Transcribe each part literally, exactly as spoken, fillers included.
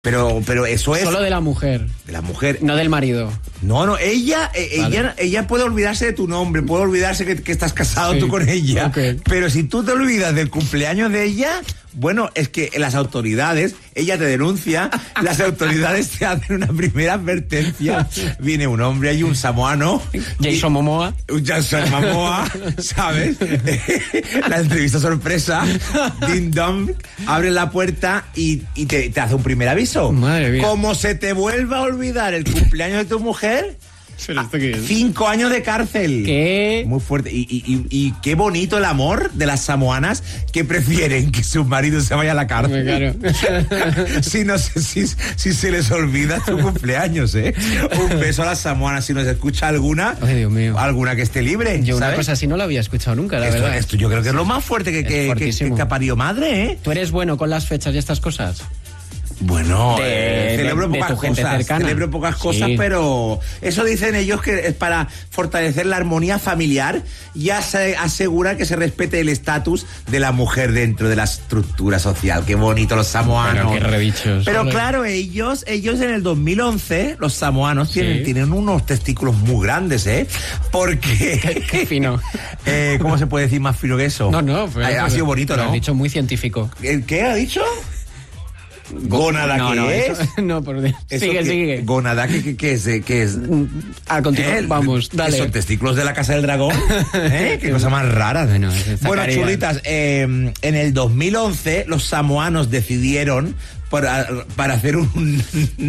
Pero, pero eso es... Solo de la mujer. De la mujer. No del marido. No, no, ella, eh, vale. ella, ella puede olvidarse de tu nombre, puede olvidarse que, que estás casado sí. tú con ella. Okay. Pero si tú te olvidas del cumpleaños de ella, bueno, es que las autoridades, ella te denuncia, las autoridades te hacen una primera advertencia. Viene un hombre ahí, un samoano. Jason Momoa. Un Jason Momoa, ¿sabes? La entrevista sorpresa. Ding dong, abre la puerta y, y te, te hace un primer aviso. Madre mía. Como se te vuelva a olvidar el cumpleaños de tu mujer, cinco años de cárcel. ¿Qué? Muy fuerte. Y, y, y, y qué bonito el amor de las samoanas que prefieren que su marido se vaya a la cárcel. Claro. si, no sé, si, si se les olvida tu cumpleaños, ¿eh? Un beso a las samoanas. Si nos escucha alguna, ay, Dios mío, alguna que esté libre. Yo ¿sabes? una cosa así no la había escuchado nunca, la esto, verdad. Esto yo creo que es lo más fuerte que, que, que, que, que ha parido madre, ¿eh? ¿Tú eres bueno con las fechas y estas cosas? Bueno, de, eh, celebro de, pocas de tu cosas, cercana. celebro pocas cosas, sí. Pero eso dicen ellos que es para fortalecer la armonía familiar y asegurar que se respete el estatus de la mujer dentro de la estructura social. Qué bonito los samoanos. Pero qué redichos. Pero claro, ellos, ellos en el dos mil once, los samoanos tienen, sí. tienen unos testículos muy grandes, ¿eh? Porque... Qué, qué fino. eh, ¿Cómo se puede decir más fino que eso? No, no. Pero, ha, ha sido bonito, ¿no? Lo has dicho muy científico. ¿El qué ha dicho? ¿Gónada no, qué no, es? Eso, no, por Dios. Sigue, que, sigue. ¿Gónada qué, qué es? ¿Qué es? A continuación, eh, vamos, dale. ¿Son testículos de la Casa del Dragón? ¿Eh? Qué cosa más rara. Bueno, bueno churritas, eh, en el dos mil once los samoanos decidieron para, para hacer un,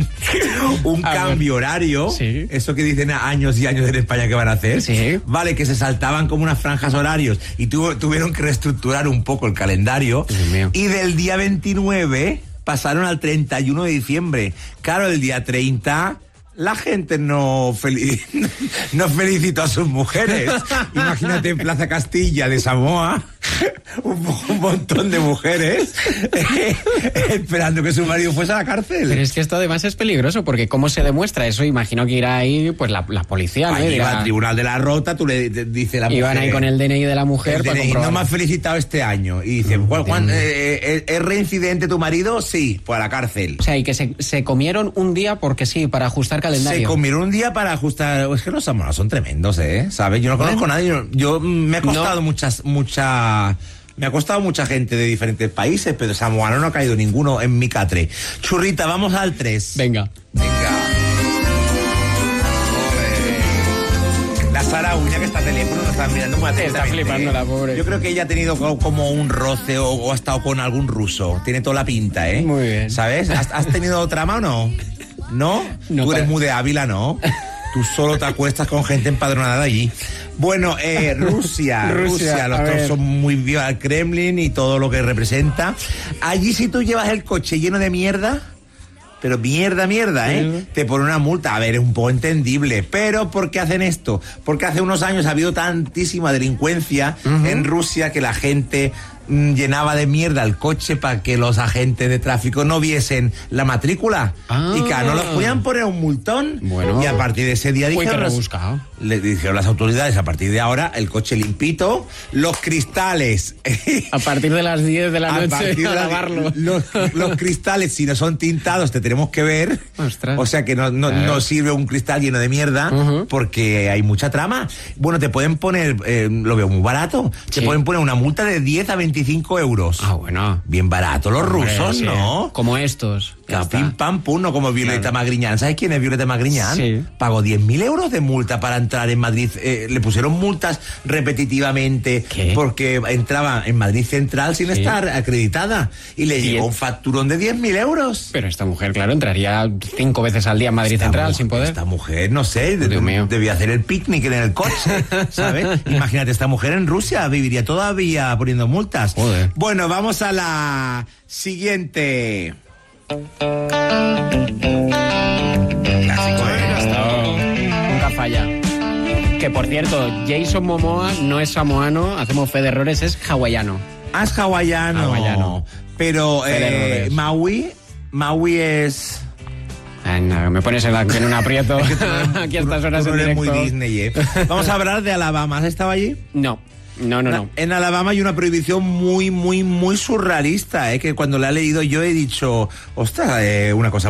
un cambio ver. horario, sí. Eso que dicen años y años en España que van a hacer, sí. Vale, que se saltaban como unas franjas horarios y tu, tuvieron que reestructurar un poco el calendario, y del día veintinueve pasaron al treinta y uno de diciembre. Claro, el día treinta la gente no, feliz, no felicitó a sus mujeres. Imagínate en Plaza Castilla de Samoa un, un montón de mujeres eh, esperando que su marido fuese a la cárcel. Pero es que esto además es peligroso, porque ¿cómo se demuestra eso? Imagino que irá ahí pues la, la policía, ¿no? Ahí va al Tribunal de la Rota, tú le dices la mujer. Iban ahí con el D N I de la mujer el para D N I, comprobar. No me has felicitado este año. Y dicen, ¿cuál, cuál, eh, ¿es reincidente tu marido? Sí, pues a la cárcel. O sea, y que se, se comieron un día porque sí, para ajustar calendario. Se comieron un día para ajustar. Es que los samoanos son tremendos, ¿eh? ¿Sabes? Yo no conozco a nadie. Yo, yo me ha costado no. muchas, mucha. Me ha costado mucha gente de diferentes países, pero samoano no ha caído ninguno en mi catre. Churrita, vamos al tres. Venga. Venga. Joder. La Sara Uña, que está al teléfono, nos está mirando muy atentamente. Está flipando la pobre. Yo creo que ella ha tenido como un roce o, o ha estado con algún ruso. Tiene toda la pinta, ¿eh? Muy bien. ¿Sabes? ¿Has, has tenido trama o no? ¿No? No, Tú eres para... muy de Ávila, ¿no? Tú solo te acuestas con gente empadronada de allí. Bueno, eh, Rusia, Rusia, Rusia, los dos son muy vivos al Kremlin y todo lo que representa. Allí si tú llevas el coche lleno de mierda, pero mierda, mierda, ¿eh? Uh-huh. Te pone una multa. A ver, es un poco entendible. Pero ¿por qué hacen esto? Porque hace unos años ha habido tantísima delincuencia uh-huh. en Rusia que la gente llenaba de mierda el coche para que los agentes de tráfico no viesen la matrícula. Ah. Y claro, no los podían poner un multón. Bueno. Y a partir de ese día dijeron, los, le dijeron las autoridades, a partir de ahora, el coche limpito, los cristales. A partir de las diez de la noche, a, partir de la, a lavarlo. Los, los cristales, si no son tintados, te tenemos que ver. Ostras. O sea que no, no, no sirve un cristal lleno de mierda, uh-huh. porque hay mucha trama. Bueno, te pueden poner, eh, lo veo muy barato, sí. Te pueden poner una multa de diez a veinticinco euros. Ah, bueno. Bien barato los Hombre, rusos, sí. ¿no? Como estos. Claro, pim, pam, pum, no como Violeta claro. Magriñán. ¿Sabes quién es Violeta Magriñán? Sí. Pagó diez mil euros de multa para entrar en Madrid. Eh, le pusieron multas repetitivamente. ¿Qué? Porque entraba en Madrid Central sin sí. estar acreditada. Y le llegó un facturón de diez mil euros. Pero esta mujer, claro, entraría cinco veces al día en Madrid esta Central mujer, sin poder. Esta mujer, no sé, de, de, debía hacer el picnic en el coche, ¿sabes? Imagínate, esta mujer en Rusia viviría todavía poniendo multas. Joder. Bueno, vamos a la siguiente. Clásico, ¿eh? Nunca falla. Que por cierto, Jason Momoa no es samoano, hacemos fe de errores, es hawaiano. Ah, es hawaiano. Hawaiano. Pero eh, Maui, Maui es... Ay, no, me pones en, la, en un aprieto aquí a estas horas tú en no eres directo. Muy Disney, ¿eh? Vamos a hablar de Alabama. ¿Has estado allí? No. No, no, no. En Alabama hay una prohibición muy, muy, muy surrealista, ¿eh? Que cuando la he leído yo he dicho, ostras, eh, una cosa